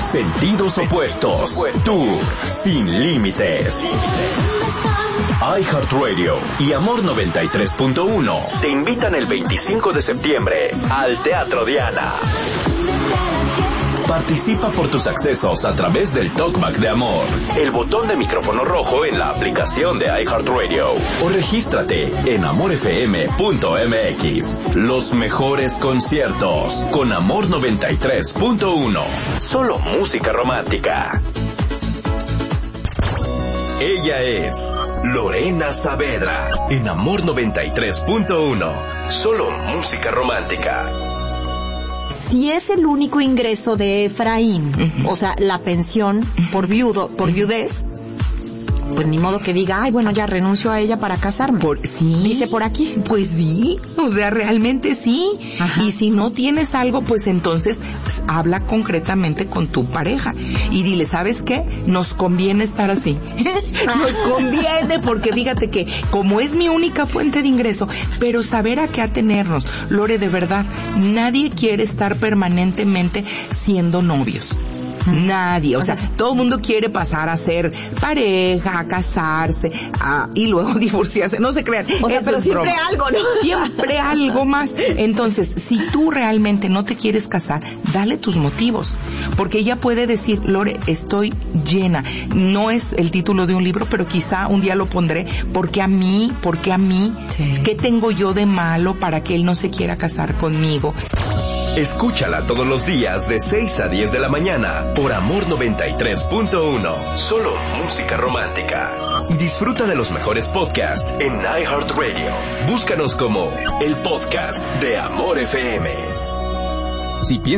Sentidos opuestos. Tour sin límites. iHeartRadio y Amor 93.1 te invitan el 25 de septiembre al Teatro Diana. Participa por tus accesos a través del Talkback de Amor, el botón de micrófono rojo en la aplicación de iHeartRadio, o regístrate en amorfm.mx. Los mejores conciertos con Amor 93.1. Solo música romántica. Ella es Lorena Saavedra en Amor 93.1. Solo música romántica. Si es el único ingreso de Efraín, o sea, la pensión por viudez, pues ni modo que diga, ay, bueno, ya renuncio a ella para casarme. Sí. Dice por aquí. Pues sí, o sea, realmente sí. Ajá. Y si no tienes algo, pues entonces habla concretamente con tu pareja y dile, ¿sabes qué? Nos conviene estar así. Nos conviene, porque fíjate que como es mi única fuente de ingreso, pero saber a qué atenernos. Lore, de verdad, nadie quiere estar permanentemente siendo novios. Nadie, o sea, todo el mundo quiere pasar a ser pareja, a casarse, y luego divorciarse, no se crean. O sea, pero siempre algo, ¿no? Siempre algo más. Entonces, si tú realmente no te quieres casar, dale tus motivos, porque ella puede decir, Lore, estoy llena. No es el título de un libro, pero quizá un día lo pondré, ¿por qué a mí? Sí. ¿Qué tengo yo de malo para que él no se quiera casar conmigo? Escúchala todos los días de 6 a 10 de la mañana por Amor 93.1. Solo música romántica. Y disfruta de los mejores podcasts en iHeartRadio. Búscanos como el podcast de Amor FM. Si piensas